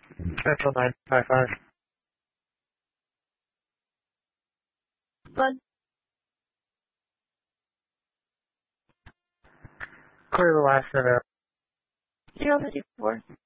Central 955. Bud. Clear the last set up. 054.